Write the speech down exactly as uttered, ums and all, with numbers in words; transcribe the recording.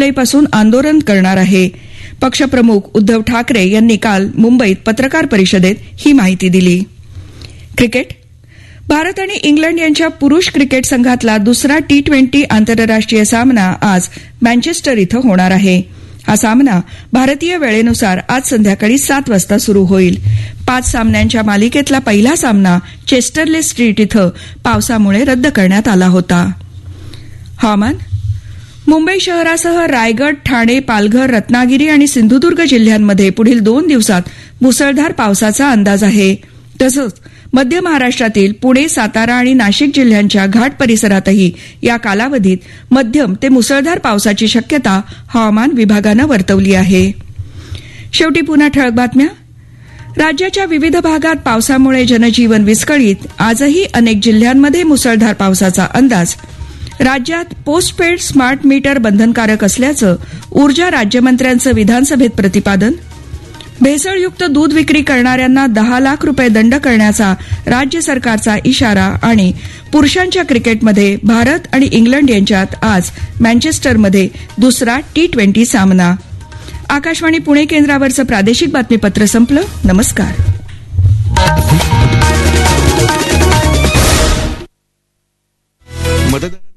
जुलैपासून आंदोलन करणार आहे. पक्षप्रमुख उद्धव ठाकरे यांनी काल मुंबईत पत्रकार परिषदेत ही माहिती दिली. क्रिकेट. भारत आणि इंग्लंड यांच्या पुरुष क्रिकेट संघातला दुसरा टी ट्वेंटी आंतरराष्ट्रीय सामना आज मँचेस्टर इथं होणार आहे. हा सामना भारतीय वेळेनुसार आज संध्याकाळी सात वाजता सुरू होईल. पाच सामन्यांच्या मालिकेतला पहिला सामना चेस्टरले स्ट्रीट इथं पावसामुळे रद्द करण्यात आला होता. हवामान. मुंबई शहरासह रायगड, ठाणे, पालघर, रत्नागिरी आणि सिंधुदुर्ग जिल्ह्यांमध्ये पुढील दोन दिवसात मुसळधार पावसाचा अंदाज आहे. तसंच मध्य महाराष्ट्रातील पुणे, सातारा आणि नाशिक जिल्ह्यांच्या घाट परिसरातही या कालावधीत मध्यम ते मुसळधार पावसाची शक्यता हवामान विभागानं वर्तवली आहे. शेवटी पुन्हा ठळक बातम्या. राज्याच्या विविध भागात पावसामुळे जनजीवन विस्कळीत. आजही अनेक जिल्ह्यांमध्ये मुसळधार पावसाचा अंदाज. राज्यात पोस्टपेड स्मार्ट मीटर बंधनकारक असल्याचं ऊर्जा राज्यमंत्र्यांचं विधानसभेत प्रतिपादन. भेसळयुक्त दूध विक्री करणाऱ्यांना दहा लाख रुपये दंड करण्याचा राज्य सरकारचा इशारा. आणि पुरुषांच्या क्रिकेटमध्ये भारत आणि इंग्लंड यांच्यात आज मँचेस्टरमध्ये दुसरा टी ट्वेंटी सामना. आकाशवाणी पुणे केंद्रावरचं प्रादेशिक बातमीपत्र संपलं. नमस्कार. मदत